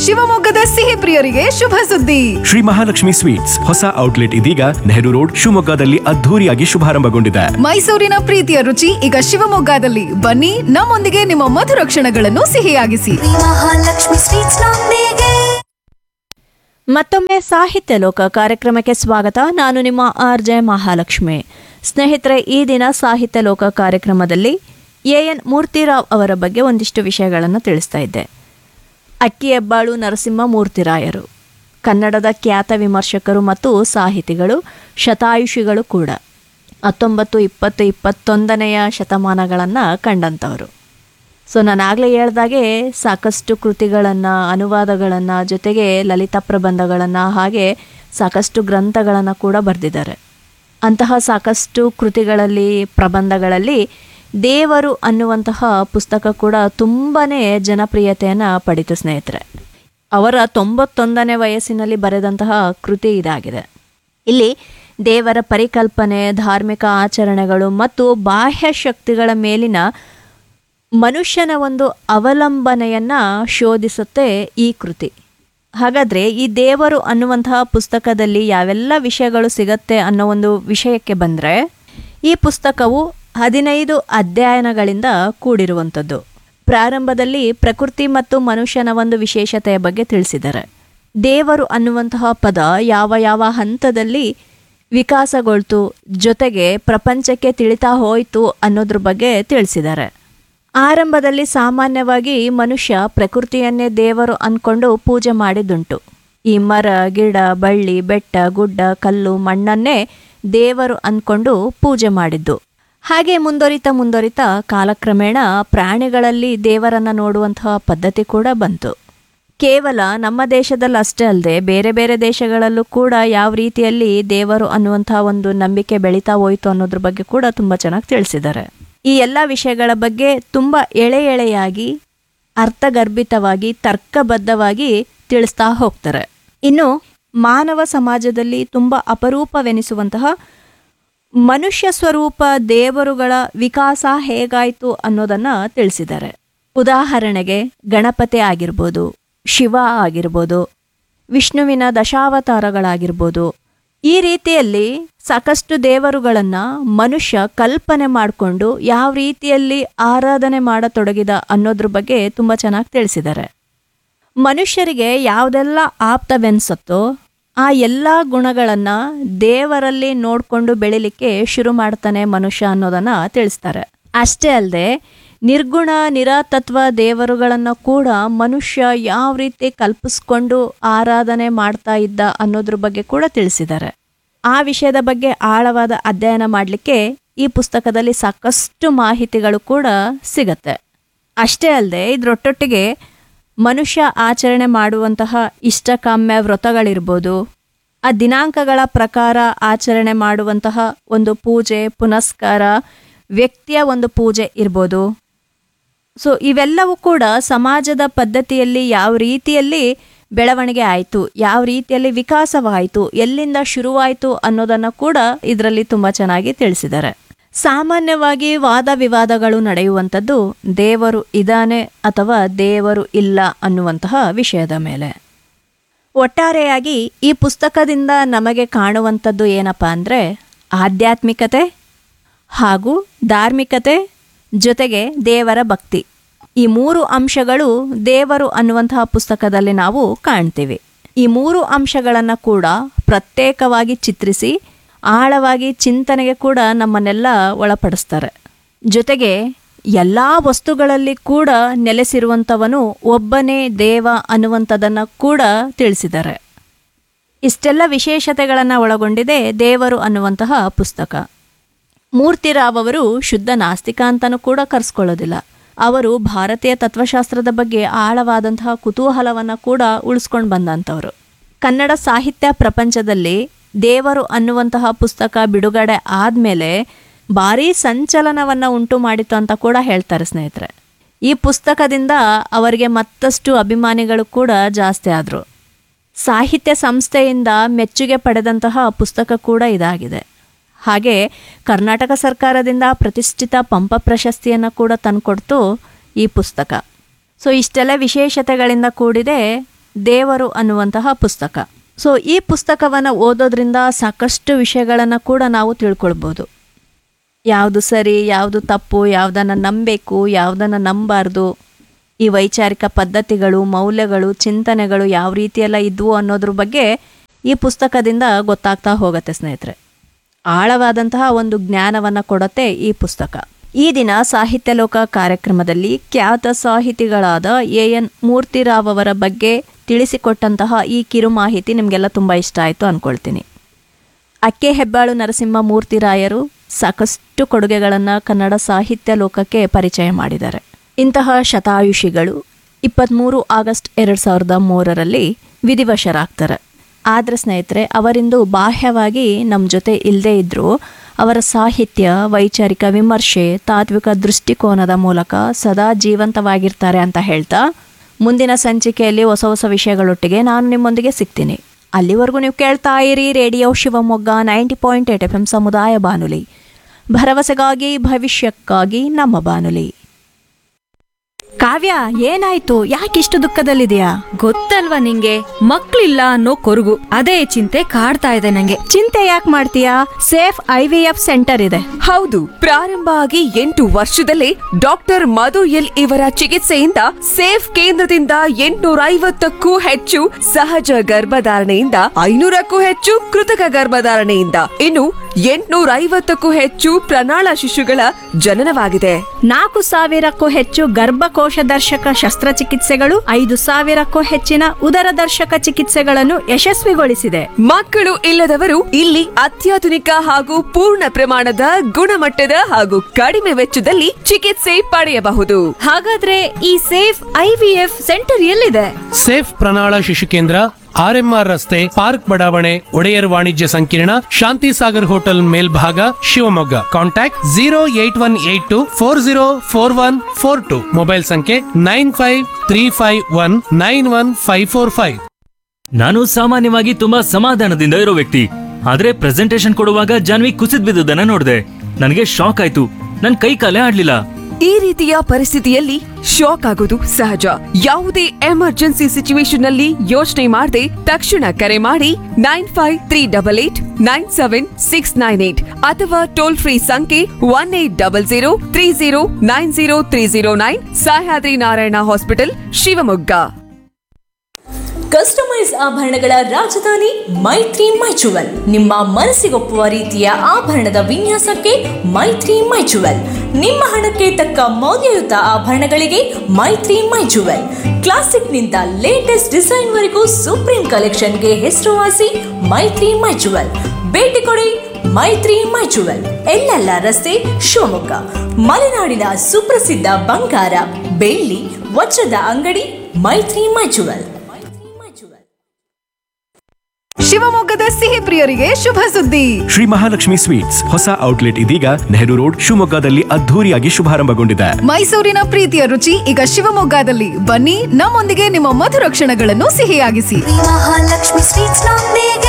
ಶಿವಮೊಗ್ಗದ ಸಿಹಿ ಪ್ರಿಯರಿಗೆ ಶುಭ ಸುದ್ದಿ. ಶ್ರೀ ಮಹಾಲಕ್ಷ್ಮಿ ಸ್ವೀಟ್ಸ್ ಹೊಸ ಔಟ್ಲೆಟ್ ಇದೀಗ ನೆಹರು ರೋಡ್ ಶಿವಮೊಗ್ಗದಲ್ಲಿ ಅದ್ಧೂರಿಯಾಗಿ ಶುಭಾರಂಭಗೊಂಡಿದೆ. ಮೈಸೂರಿನ ಪ್ರೀತಿಯ ರುಚಿ ಈಗ ಶಿವಮೊಗ್ಗದಲ್ಲಿ. ಬನ್ನಿ, ನಮ್ಮೊಂದಿಗೆ ನಿಮ್ಮ ಮಧುರ ಕ್ಷಣಗಳನ್ನು ಸಿಹಿಯಾಗಿಸಿ. ಮಹಾಲಕ್ಷ್ಮಿ ಸ್ವೀಟ್ಸ್ ನೊಂದಿಗೆ. ಮತ್ತೊಮ್ಮೆ ಸಾಹಿತ್ಯ ಲೋಕ ಕಾರ್ಯಕ್ರಮಕ್ಕೆ ಸ್ವಾಗತ. ನಾನು ನಿಮ್ಮ RJ ಮಹಾಲಕ್ಷ್ಮಿ. ಸ್ನೇಹಿತರೆ, ಈ ದಿನ ಸಾಹಿತ್ಯ ಲೋಕ ಕಾರ್ಯಕ್ರಮದಲ್ಲಿ AN ಮೂರ್ತಿರಾವ್ ಅವರ ಬಗ್ಗೆ ಒಂದಿಷ್ಟು ವಿಷಯಗಳನ್ನು ತಿಳಿಸ್ತಾ ಇದ್ದೆ. ಅಕ್ಕಿ ಹೆಬ್ಬಾಳು ನರಸಿಂಹ ಮೂರ್ತಿರಾಯರು ಕನ್ನಡದ ಖ್ಯಾತ ವಿಮರ್ಶಕರು ಮತ್ತು ಸಾಹಿತಿಗಳು, ಶತಾಯುಷಿಗಳು ಕೂಡ. 19, 20, 21ನೆಯ ಶತಮಾನಗಳನ್ನು ಕಂಡಂಥವರು. ಸೊ ನಾನಾಗಲೇ ಹೇಳ್ದಾಗೆ ಸಾಕಷ್ಟು ಕೃತಿಗಳನ್ನು, ಅನುವಾದಗಳನ್ನು, ಜೊತೆಗೆ ಲಲಿತ ಪ್ರಬಂಧಗಳನ್ನು, ಹಾಗೆ ಸಾಕಷ್ಟು ಗ್ರಂಥಗಳನ್ನು ಕೂಡ ಬರೆದಿದ್ದಾರೆ. ಅಂತಹ ಸಾಕಷ್ಟು ಕೃತಿಗಳಲ್ಲಿ, ಪ್ರಬಂಧಗಳಲ್ಲಿ ದೇವರು ಅನ್ನುವಂತಹ ಪುಸ್ತಕ ಕೂಡ ತುಂಬಾ ಜನಪ್ರಿಯತೆಯನ್ನು ಪಡೀತು ಸ್ನೇಹಿತರೆ. ಅವರ 91ನೇ ವಯಸ್ಸಿನಲ್ಲಿ ಬರೆದಂತಹ ಕೃತಿ ಇದಾಗಿದೆ. ಇಲ್ಲಿ ದೇವರ ಪರಿಕಲ್ಪನೆ, ಧಾರ್ಮಿಕ ಆಚರಣೆಗಳು ಮತ್ತು ಬಾಹ್ಯ ಶಕ್ತಿಗಳ ಮೇಲಿನ ಮನುಷ್ಯನ ಒಂದು ಅವಲಂಬನೆಯನ್ನು ಶೋಧಿಸುತ್ತೆ ಈ ಕೃತಿ. ಹಾಗಾದರೆ ಈ ದೇವರು ಅನ್ನುವಂತಹ ಪುಸ್ತಕದಲ್ಲಿ ಯಾವೆಲ್ಲ ವಿಷಯಗಳು ಸಿಗತ್ತೆ ಅನ್ನೋ ಒಂದು ವಿಷಯಕ್ಕೆ ಬಂದರೆ, ಈ ಪುಸ್ತಕವು 15 ಅಧ್ಯಾಯಗಳಿಂದ ಕೂಡಿರುವಂಥದ್ದು. ಪ್ರಾರಂಭದಲ್ಲಿ ಪ್ರಕೃತಿ ಮತ್ತು ಮನುಷ್ಯನ ಒಂದು ವಿಶೇಷತೆಯ ಬಗ್ಗೆ ತಿಳಿಸಿದ್ದಾರೆ. ದೇವರು ಅನ್ನುವಂತಹ ಪದ ಯಾವ ಯಾವ ಹಂತದಲ್ಲಿ ವಿಕಾಸಗೊಳ್ತು, ಜೊತೆಗೆ ಪ್ರಪಂಚಕ್ಕೆ ತಿಳಿತಾ ಹೋಯಿತು ಅನ್ನೋದ್ರ ಬಗ್ಗೆ ತಿಳಿಸಿದ್ದಾರೆ. ಆರಂಭದಲ್ಲಿ ಸಾಮಾನ್ಯವಾಗಿ ಮನುಷ್ಯ ಪ್ರಕೃತಿಯನ್ನೇ ದೇವರು ಅಂದ್ಕೊಂಡು ಪೂಜೆ ಮಾಡಿದ್ದುಂಟು. ಈ ಮರ, ಗಿಡ, ಬಳ್ಳಿ, ಬೆಟ್ಟ, ಗುಡ್ಡ, ಕಲ್ಲು, ಮಣ್ಣನ್ನೇ ದೇವರು ಅಂದ್ಕೊಂಡು ಪೂಜೆ ಮಾಡಿದ್ದು. ಹಾಗೆ ಮುಂದುವರಿತಾ ಕಾಲಕ್ರಮೇಣ ಪ್ರಾಣಿಗಳಲ್ಲಿ ದೇವರನ್ನು ನೋಡುವಂತಹ ಪದ್ಧತಿ ಕೂಡ ಬಂತು. ಕೇವಲ ನಮ್ಮ ದೇಶದಲ್ಲಿ ಅಷ್ಟೇ ಅಲ್ಲದೆ ಬೇರೆ ಬೇರೆ ದೇಶಗಳಲ್ಲೂ ಕೂಡ ಯಾವ ರೀತಿಯಲ್ಲಿ ದೇವರು ಅನ್ನುವಂತಹ ಒಂದು ನಂಬಿಕೆ ಬೆಳೀತಾ ಹೋಯಿತು ಅನ್ನೋದ್ರ ಬಗ್ಗೆ ಕೂಡ ತುಂಬ ಚೆನ್ನಾಗಿ ತಿಳಿಸಿದ್ದಾರೆ. ಈ ಎಲ್ಲ ವಿಷಯಗಳ ಬಗ್ಗೆ ತುಂಬ ಎಳೆಯಾಗಿ, ಅರ್ಥಗರ್ಭಿತವಾಗಿ, ತರ್ಕಬದ್ಧವಾಗಿ ತಿಳಿಸ್ತಾ ಹೋಗ್ತಾರೆ. ಇನ್ನು ಮಾನವ ಸಮಾಜದಲ್ಲಿ ತುಂಬ ಅಪರೂಪವೆನಿಸುವಂತಹ ಮನುಷ್ಯ ಸ್ವರೂಪ ದೇವರುಗಳ ವಿಕಾಸ ಹೇಗಾಯಿತು ಅನ್ನೋದನ್ನು ತಿಳಿಸಿದ್ದಾರೆ. ಉದಾಹರಣೆಗೆ ಗಣಪತಿ ಆಗಿರ್ಬೋದು, ಶಿವ ಆಗಿರ್ಬೋದು, ವಿಷ್ಣುವಿನ ದಶಾವತಾರಗಳಾಗಿರ್ಬೋದು. ಈ ರೀತಿಯಲ್ಲಿ ಸಾಕಷ್ಟು ದೇವರುಗಳನ್ನು ಮನುಷ್ಯ ಕಲ್ಪನೆ ಮಾಡಿಕೊಂಡು ಯಾವ ರೀತಿಯಲ್ಲಿ ಆರಾಧನೆ ಮಾಡತೊಡಗಿದ ಅನ್ನೋದ್ರ ಬಗ್ಗೆ ತುಂಬ ಚೆನ್ನಾಗಿ ತಿಳಿಸಿದ್ದಾರೆ. ಮನುಷ್ಯರಿಗೆ ಯಾವುದೆಲ್ಲ ಆಪ್ತವೆನ್ಸತ್ತೋ ಆ ಎಲ್ಲ ಗುಣಗಳನ್ನು ದೇವರಲ್ಲಿ ನೋಡಿಕೊಂಡು ಬೆಳಿಲಿಕ್ಕೆ ಶುರು ಮಾಡ್ತಾನೆ ಮನುಷ್ಯ ಅನ್ನೋದನ್ನು ತಿಳಿಸ್ತಾರೆ. ಅಷ್ಟೇ ಅಲ್ಲದೆ ನಿರ್ಗುಣ ನಿರಾತತ್ವ ದೇವರುಗಳನ್ನು ಕೂಡ ಮನುಷ್ಯ ಯಾವ ರೀತಿ ಕಲ್ಪಿಸ್ಕೊಂಡು ಆರಾಧನೆ ಮಾಡ್ತಾ ಇದ್ದ ಅನ್ನೋದ್ರ ಬಗ್ಗೆ ಕೂಡ ತಿಳಿಸಿದ್ದಾರೆ. ಆ ವಿಷಯದ ಬಗ್ಗೆ ಆಳವಾದ ಅಧ್ಯಯನ ಮಾಡಲಿಕ್ಕೆ ಈ ಪುಸ್ತಕದಲ್ಲಿ ಸಾಕಷ್ಟು ಮಾಹಿತಿಗಳು ಕೂಡ ಸಿಗತ್ತೆ. ಅಷ್ಟೇ ಅಲ್ಲದೆ ಇದರೊಟ್ಟೊಟ್ಟಿಗೆ ಮನುಷ್ಯ ಆಚರಣೆ ಮಾಡುವಂತಹ ಇಷ್ಟಕಾಮ್ಯ ವ್ರತಗಳಿರ್ಬೋದು, ಆ ದಿನಾಂಕಗಳ ಪ್ರಕಾರ ಆಚರಣೆ ಮಾಡುವಂತಹ ಒಂದು ಪೂಜೆ ಪುನಸ್ಕಾರ, ವ್ಯಕ್ತಿಯ ಒಂದು ಪೂಜೆ ಇರ್ಬೋದು. ಸೊ ಇವೆಲ್ಲವೂ ಕೂಡ ಸಮಾಜದ ಪದ್ಧತಿಯಲ್ಲಿ ಯಾವ ರೀತಿಯಲ್ಲಿ ಬೆಳವಣಿಗೆ ಆಯಿತು, ಯಾವ ರೀತಿಯಲ್ಲಿ ವಿಕಾಸವಾಯಿತು, ಎಲ್ಲಿಂದ ಶುರುವಾಯಿತು ಅನ್ನೋದನ್ನು ಕೂಡ ಇದರಲ್ಲಿ ತುಂಬ ಚೆನ್ನಾಗಿ ತಿಳಿಸಿದ್ದಾರೆ. ಸಾಮಾನ್ಯವಾಗಿ ವಾದ ವಿವಾದಗಳು ನಡೆಯುವಂಥದ್ದು ದೇವರು ಇದ್ದಾನೆ ಅಥವಾ ದೇವರು ಇಲ್ಲ ಅನ್ನುವಂತಹ ವಿಷಯದ ಮೇಲೆ. ಒಟ್ಟಾರೆಯಾಗಿ ಈ ಪುಸ್ತಕದಿಂದ ನಮಗೆ ಕಾಣುವಂಥದ್ದು ಏನಪ್ಪ ಅಂದರೆ ಆಧ್ಯಾತ್ಮಿಕತೆ ಹಾಗೂ ಧಾರ್ಮಿಕತೆ, ಜೊತೆಗೆ ದೇವರ ಭಕ್ತಿ. ಈ 3 ಅಂಶಗಳು ದೇವರು ಅನ್ನುವಂತಹ ಪುಸ್ತಕದಲ್ಲಿ ನಾವು ಕಾಣ್ತೀವಿ. ಈ 3 ಅಂಶಗಳನ್ನು ಕೂಡ ಪ್ರತ್ಯೇಕವಾಗಿ ಚಿತ್ರಿಸಿ ಆಳವಾಗಿ ಚಿಂತನೆಗೆ ಕೂಡ ನಮ್ಮನ್ನೆಲ್ಲ ಒಳಪಡಿಸ್ತಾರೆ. ಜೊತೆಗೆ ಎಲ್ಲ ವಸ್ತುಗಳಲ್ಲಿ ಕೂಡ ನೆಲೆಸಿರುವಂಥವನು ಒಬ್ಬನೇ ದೇವ ಅನ್ನುವಂಥದ್ದನ್ನು ಕೂಡ ತಿಳಿಸಿದ್ದಾರೆ. ಇಷ್ಟೆಲ್ಲ ವಿಶೇಷತೆಗಳನ್ನು ಒಳಗೊಂಡಿದೆ ದೇವರು ಅನ್ನುವಂತಹ ಪುಸ್ತಕ. ಮೂರ್ತಿರಾವ್ ಅವರು ಶುದ್ಧ ನಾಸ್ತಿಕ ಅಂತಲೂ ಕೂಡ ಕರೆಸ್ಕೊಳ್ಳೋದಿಲ್ಲ. ಅವರು ಭಾರತೀಯ ತತ್ವಶಾಸ್ತ್ರದ ಬಗ್ಗೆ ಆಳವಾದಂತಹ ಕುತೂಹಲವನ್ನು ಕೂಡ ಉಳಿಸ್ಕೊಂಡು ಬಂದಂಥವ್ರು. ಕನ್ನಡ ಸಾಹಿತ್ಯ ಪ್ರಪಂಚದಲ್ಲಿ ದೇವರು ಅನ್ನುವಂತಹ ಪುಸ್ತಕ ಬಿಡುಗಡೆ ಆದಮೇಲೆ ಭಾರೀ ಸಂಚಲನವನ್ನು ಉಂಟು ಮಾಡಿತು ಅಂತ ಕೂಡ ಹೇಳ್ತಾರೆ ಸ್ನೇಹಿತರೆ. ಈ ಪುಸ್ತಕದಿಂದ ಅವರಿಗೆ ಮತ್ತಷ್ಟು ಅಭಿಮಾನಿಗಳು ಕೂಡ ಜಾಸ್ತಿ ಆದರು. ಸಾಹಿತ್ಯ ಸಂಸ್ಥೆಯಿಂದ ಮೆಚ್ಚುಗೆ ಪಡೆದಂತಹ ಪುಸ್ತಕ ಕೂಡ ಇದಾಗಿದೆ. ಹಾಗೆ ಕರ್ನಾಟಕ ಸರ್ಕಾರದಿಂದ ಪ್ರತಿಷ್ಠಿತ ಪಂಪ ಪ್ರಶಸ್ತಿಯನ್ನು ಕೂಡ ತಂದುಕೊಡ್ತು ಈ ಪುಸ್ತಕ. ಸೊ ಇಷ್ಟೆಲ್ಲ ವಿಶೇಷತೆಗಳಿಂದ ಕೂಡಿದೆ ದೇವರು ಅನ್ನುವಂತಹ ಪುಸ್ತಕ. ಸೊ ಈ ಪುಸ್ತಕವನ್ನು ಓದೋದ್ರಿಂದ ಸಾಕಷ್ಟು ವಿಷಯಗಳನ್ನು ಕೂಡ ನಾವು ತಿಳ್ಕೊಳ್ಬೋದು. ಯಾವುದು ಸರಿ, ಯಾವುದು ತಪ್ಪು, ಯಾವುದನ್ನು ನಂಬಬೇಕು, ಯಾವುದನ್ನು ನಂಬಾರ್ದು, ಈ ವೈಚಾರಿಕ ಪದ್ಧತಿಗಳು, ಮೌಲ್ಯಗಳು, ಚಿಂತನೆಗಳು ಯಾವ ರೀತಿಯೆಲ್ಲ ಇದ್ವು ಅನ್ನೋದ್ರ ಬಗ್ಗೆ ಈ ಪುಸ್ತಕದಿಂದ ಗೊತ್ತಾಗ್ತಾ ಹೋಗುತ್ತೆ ಸ್ನೇಹಿತರೆ. ಆಳವಾದಂತಹ ಒಂದು ಜ್ಞಾನವನ್ನು ಕೊಡುತ್ತೆ ಈ ಪುಸ್ತಕ. ಈ ದಿನ ಸಾಹಿತ್ಯ ಲೋಕ ಕಾರ್ಯಕ್ರಮದಲ್ಲಿ ಖ್ಯಾತ ಸಾಹಿತಿಗಳಾದ ಎನ್ ಮೂರ್ತಿರಾವ್ ಅವರ ಬಗ್ಗೆ ತಿಳಿಸಿಕೊಟ್ಟಂತಹ ಈ ಕಿರು ಮಾಹಿತಿ ನಿಮಗೆಲ್ಲ ತುಂಬ ಇಷ್ಟ ಆಯಿತು ಅಂದ್ಕೊಳ್ತೀನಿ. ಅಕ್ಕೆ ಹೆಬ್ಬಾಳು ನರಸಿಂಹ ಮೂರ್ತಿರಾಯರು ಸಾಕಷ್ಟು ಕೊಡುಗೆಗಳನ್ನು ಕನ್ನಡ ಸಾಹಿತ್ಯ ಲೋಕಕ್ಕೆ ಪರಿಚಯ ಮಾಡಿದ್ದಾರೆ. ಇಂತಹ ಶತಾಯುಷಿಗಳು 23 ಆಗಸ್ಟ್ 2003 ವಿಧಿವಶರಾಗ್ತಾರೆ. ಆದರೆ ಸ್ನೇಹಿತರೆ, ಅವರಿಂದು ಬಾಹ್ಯವಾಗಿ ನಮ್ಮ ಜೊತೆ ಇಲ್ಲದೇ ಇದ್ದರೂ ಅವರ ಸಾಹಿತ್ಯ, ವೈಚಾರಿಕ ವಿಮರ್ಶೆ, ತಾತ್ವಿಕ ದೃಷ್ಟಿಕೋನದ ಮೂಲಕ ಸದಾ ಜೀವಂತವಾಗಿರ್ತಾರೆ ಅಂತ ಹೇಳ್ತಾ ಮುಂದಿನ ಸಂಚಿಕೆಯಲ್ಲಿ ಹೊಸ ಹೊಸ ವಿಷಯಗಳೊಟ್ಟಿಗೆ ನಾನು ನಿಮ್ಮೊಂದಿಗೆ ಸಿಗ್ತೀನಿ. ಅಲ್ಲಿವರೆಗೂ ನೀವು ಕೇಳ್ತಾ ಇರಿ ರೇಡಿಯೋ ಶಿವಮೊಗ್ಗ 90.8 FM ಸಮುದಾಯ ಬಾನುಲಿ, ಭರವಸೆಗಾಗಿ ಭವಿಷ್ಯಕ್ಕಾಗಿ ನಮ್ಮ ಬಾನುಲಿ. ಕಾವ್ಯ, ಏನಾಯ್ತು? ಯಾಕಿಷ್ಟು ದುಃಖದಲ್ಲಿದೆಯಾ? ಗೊತ್ತಲ್ವಾ ನಿಂಗೆ, ಮಕ್ಳಿಲ್ಲ ಅನ್ನೋ ಕೊರಗು, ಅದೇ ಚಿಂತೆ ಕಾಡ್ತಾ ಇದೆ ನಂಗೆ. ಚಿಂತೆ ಯಾಕೆ ಮಾಡ್ತೀಯಾ? ಸೇಫ್ IVF ಸೆಂಟರ್ ಇದೆ. ಹೌದು, ಪ್ರಾರಂಭ ಆಗಿ 8 ವರ್ಷದಲ್ಲೇ ಡಾಕ್ಟರ್ ಮಧು ಎಲ್ ಇವರ ಚಿಕಿತ್ಸೆಯಿಂದ ಸೇಫ್ ಕೇಂದ್ರದಿಂದ 850ಕ್ಕೂ ಹೆಚ್ಚು ಸಹಜ ಗರ್ಭಧಾರಣೆಯಿಂದ 500ಕ್ಕೂ ಹೆಚ್ಚು ಕೃತಕ ಗರ್ಭಧಾರಣೆಯಿಂದ ಇನ್ನು 850ಕ್ಕೂ ಹೆಚ್ಚು ಪ್ರಣಾಳ ಶಿಶುಗಳ ಜನನವಾಗಿದೆ. 4,000ಕ್ಕೂ ಹೆಚ್ಚು ಗರ್ಭಕೋಶ ದರ್ಶಕ ಶಸ್ತ್ರಚಿಕಿತ್ಸೆಗಳು, 5,000ಕ್ಕೂ ಹೆಚ್ಚಿನ ಉದರ ದರ್ಶಕ ಚಿಕಿತ್ಸೆಗಳನ್ನು ಯಶಸ್ವಿಗೊಳಿಸಿದೆ. ಮಕ್ಕಳು ಇಲ್ಲದವರು ಇಲ್ಲಿ ಅತ್ಯಾಧುನಿಕ ಹಾಗೂ ಪೂರ್ಣ ಪ್ರಮಾಣದ ಗುಣಮಟ್ಟದ ಹಾಗೂ ಕಡಿಮೆ ವೆಚ್ಚದಲ್ಲಿ ಚಿಕಿತ್ಸೆ ಪಡೆಯಬಹುದು. ಹಾಗಾದ್ರೆ ಈ ಸೇಫ್ IVF ಸೆಂಟರ್ ಎಲ್ಲಿದೆ? ಸೇಫ್ ಪ್ರಣಾಳ ಶಿಶು ಕೇಂದ್ರ RMR ರಸ್ತೆ, ಪಾರ್ಕ್ ಬಡಾವಣೆ, ಒಡೆಯರ್ ವಾಣಿಜ್ಯ ಸಂಕೀರ್ಣ, ಶಾಂತಿ ಸಾಗರ್ ಹೋಟೆಲ್ ಮೇಲ್ಭಾಗ, ಶಿವಮೊಗ್ಗ. ಕಾಂಟ್ಯಾಕ್ಟ್ 08182404142. ಮೊಬೈಲ್ ಸಂಖ್ಯೆ 9535191545. ನಾನು ಸಾಮಾನ್ಯವಾಗಿ ತುಂಬಾ ಸಮಾಧಾನದಿಂದ ಇರೋ ವ್ಯಕ್ತಿ, ಆದ್ರೆ ಪ್ರೆಸೆಂಟೇಶನ್ ಕೊಡುವಾಗ ಜಾನ್ವಿ ಕುಸಿದ್ ಬಿದ್ದದನ್ನ ನೋಡಿದೆ. ನನಗೆ ಶಾಕ್ ಆಯ್ತು. ನನ್ ಕೈ ಕಾಲೇ ಆಡ್ಲಿಲ್ಲ. ಈ ರೀತಿಯ ಪರಿಸ್ಥಿತಿಯಲ್ಲಿ ಶಾಕ್ ಆಗೋದು ಸಹಜ. ಯಾವುದೇ ಎಮರ್ಜೆನ್ಸಿ ಸಿಚುವೇಶನ್ ನಲ್ಲಿ ಯೋಚನೆ ಮಾಡದೆ ತಕ್ಷಣ ಕರೆ ಮಾಡಿ 9538897698 ಅಥವಾ ಟೋಲ್ ಫ್ರೀ ಸಂಖ್ಯೆ 180030903009, ಸಹ್ಯಾದ್ರಿ ನಾರಾಯಣ ಹಾಸ್ಪಿಟಲ್, ಶಿವಮೊಗ್ಗ. ಕಸ್ಟಮೈಸ್ ಆಭರಣಗಳ ರಾಜಧಾನಿ ಮೈತ್ರಿ ಮೈಚುವಲ್. ನಿಮ್ಮ ಮನಸ್ಸಿಗೊಪ್ಪುವ ರೀತಿಯ ಆಭರಣದ ವಿನ್ಯಾಸಕ್ಕೆ ಮೈತ್ರಿ ಮೈಚುವಲ್. ನಿಮ್ಮ ಹಣಕ್ಕೆ ತಕ್ಕ ಮೌಲ್ಯಯುತ ಆಭರಣಗಳಿಗೆ ಮೈತ್ರಿ ಮೈಚುವಲ್. ಕ್ಲಾಸಿಕ್ನಿಂದ ಲೇಟೆಸ್ಟ್ ಡಿಸೈನ್ ವರೆಗೂ ಸುಪ್ರೀಂ ಕಲೆಕ್ಷನ್ಗೆ ಹೆಸರುವಾಸಿ ಮೈತ್ರಿ ಮೈಚುವಲ್. ಭೇಟಿ ಕೊಡಿ ಮೈತ್ರಿ ಮೈಚುವಲ್, ಎಲ್ಲೆಲ್ಲ ರಸ್ತೆ, ಶಿವಮೊಗ್ಗ. ಮಲೆನಾಡಿನ ಸುಪ್ರಸಿದ್ಧ ಬಂಗಾರ, ಬೆಳ್ಳಿ, ವಜ್ರದ ಅಂಗಡಿ ಮೈತ್ರಿ ಮೈಚುವಲ್. ಶಿವಮೊಗ್ಗದ ಸಿಹಿ ಪ್ರಿಯರಿಗೆ ಶುಭ ಸುದ್ದಿ. ಶ್ರೀ ಮಹಾಲಕ್ಷ್ಮಿ ಸ್ವೀಟ್ಸ್ ಹೊಸ ಔಟ್ಲೆಟ್ ಇದೀಗ ನೆಹರು ರೋಡ್, ಶಿವಮೊಗ್ಗದಲ್ಲಿ ಅದ್ಧೂರಿಯಾಗಿ ಶುಭಾರಂಭಗೊಂಡಿದೆ. ಮೈಸೂರಿನ ಪ್ರೀತಿಯ ರುಚಿ ಈಗ ಶಿವಮೊಗ್ಗದಲ್ಲಿ. ಬನ್ನಿ, ನಮ್ಮೊಂದಿಗೆ ನಿಮ್ಮ ಮಧುರ ಕ್ಷಣಗಳನ್ನು ಸಿಹಿಯಾಗಿಸಿ. ಮಹಾಲಕ್ಷ್ಮಿ ಸ್ವೀಟ್ಸ್ ನೊಂದಿಗೆ.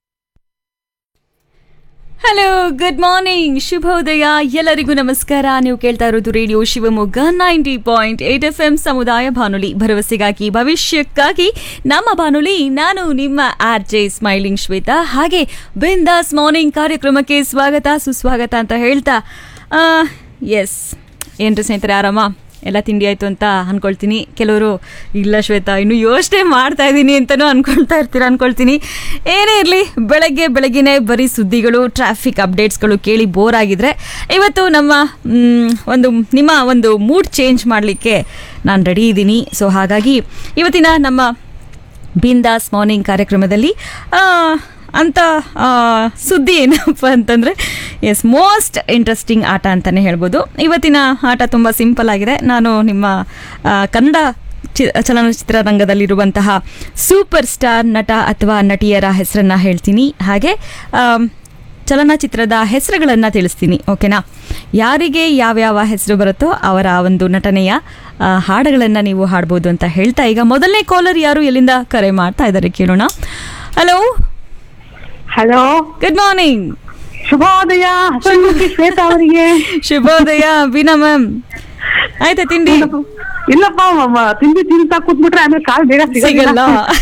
ಹಲೋ, ಗುಡ್ ಮಾರ್ನಿಂಗ್, ಶುಭೋದಯ, ಎಲ್ಲರಿಗೂ ನಮಸ್ಕಾರ. ನೀವು ಕೇಳ್ತಾ ಇರೋದು ರೇಡಿಯೋ ಶಿವಮೊಗ್ಗ 90.8 FM ಸಮುದಾಯ ಬಾನುಲಿ, ಭರವಸೆಗಾಗಿ ಭವಿಷ್ಯಕ್ಕಾಗಿ ನಮ್ಮ ಬಾನುಲಿ. ನಾನು ನಿಮ್ಮ RJ ಸ್ಮೈಲಿಂಗ್ ಶ್ವೇತಾ. ಹಾಗೆ ಬಿಂದಾಸ್ ಮಾರ್ನಿಂಗ್ ಕಾರ್ಯಕ್ರಮಕ್ಕೆ ಸ್ವಾಗತ ಸುಸ್ವಾಗತ ಅಂತ ಹೇಳ್ತಾ, ಎಸ್ ಏನ್ರಿ ಸ್ನೇಹಿತರೆ, ಆರಾಮ? ಎಲ್ಲ ತಿಂಡಿ ಆಯಿತು ಅಂತ ಅಂದ್ಕೊಳ್ತೀನಿ. ಕೆಲವರು ಇಲ್ಲ ಶ್ವೇತಾ, ಇನ್ನೂ ಯೋಚನೆ ಮಾಡ್ತಾ ಇದ್ದೀನಿ ಅಂತಲೂ ಅಂದ್ಕೊಳ್ತೀನಿ. ಏನೇ ಇರಲಿ, ಬೆಳಗ್ಗೆನೇ ಬರೀ ಸುದ್ದಿಗಳು, ಟ್ರಾಫಿಕ್ ಅಪ್ಡೇಟ್ಸ್ಗಳು ಕೇಳಿ ಬೋರ್ ಆಗಿದ್ರೆ ಇವತ್ತು ನಿಮ್ಮ ಒಂದು ಮೂಡ್ ಚೇಂಜ್ ಮಾಡಲಿಕ್ಕೆ ನಾನು ರೆಡಿ ಇದ್ದೀನಿ. ಸೊ ಹಾಗಾಗಿ ಇವತ್ತಿನ ನಮ್ಮ ಬಿಂದಾಸ್ ಮಾರ್ನಿಂಗ್ ಕಾರ್ಯಕ್ರಮದಲ್ಲಿ ಅಂತ ಸುದ್ದಿ ಏನಪ್ಪ ಅಂತಂದರೆ, ಎಸ್, ಮೋಸ್ಟ್ ಇಂಟ್ರೆಸ್ಟಿಂಗ್ ಆಟ ಅಂತಲೇ ಹೇಳ್ಬೋದು. ಇವತ್ತಿನ ಆಟ ತುಂಬ ಸಿಂಪಲ್ ಆಗಿದೆ. ನಾನು ನಿಮ್ಮ ಕನ್ನಡ ಚಲನಚಿತ್ರರಂಗದಲ್ಲಿರುವಂತಹ ಸೂಪರ್ ಸ್ಟಾರ್ ನಟ ಅಥವಾ ನಟಿಯರ ಹೆಸರನ್ನು ಹೇಳ್ತೀನಿ. ಹಾಗೆ ಚಲನಚಿತ್ರದ ಹೆಸರುಗಳನ್ನು ತಿಳಿಸ್ತೀನಿ. ಓಕೆನಾ? ಯಾರಿಗೆ ಯಾವ್ಯಾವ ಹೆಸರು ಬರುತ್ತೋ ಅವರ ಒಂದು ನಟನೆಯ ಹಾಡುಗಳನ್ನು ನೀವು ಹಾಡ್ಬೋದು ಅಂತ ಹೇಳ್ತಾ, ಈಗ ಮೊದಲನೇ ಕಾಲರ್ ಯಾರು, ಎಲ್ಲಿಂದ ಕರೆ ಮಾಡ್ತಾ ಇದ್ದಾರೆ ಕೇಳೋಣ. Hello hello, good morning. ಶುಭೋದಯ ಶ್ವೇತಾ ಅವರಿಗೆ. ಶುಭೋದಯ ಬೀನಾ ಮ್ಯಾಮ್. ಆಯ್ತಾ ತಿಂಡಿ? ಇಲ್ಲಪ್ಪ ತಿಂತಾ ಕೂತ್ಬಿಟ್ರೆ ಆಮೇಲೆ ಕಾಲ್ ಬೇಗ ಸಿಗಲ್ಲ.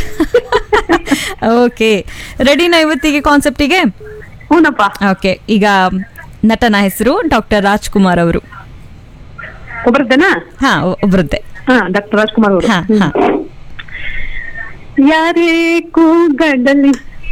ಓಕೆ, ರೆಡಿನಾ ಇವತ್ತಿಗೆ ಕಾನ್ಸೆಪ್ಟಿಗೆ? ಹೂನಪ್ಪ. ಓಕೆ, ಈಗ ನಟನ ಹೆಸರು ಡಾಕ್ಟರ್ ರಾಜ್ಕುಮಾರ್ ಅವರು. ಒಬ್ಬರದ್ದೇನಾ? ಹಾ, ಒಬ್ರದ್ದೆ. ಡಾಕ್ಟರ್ ರಾಜ್ಕುಮಾರ್ ಅವರು. ಹಾ ಹಾ. ಯಾರೇ ಕೂಗಡಲಿ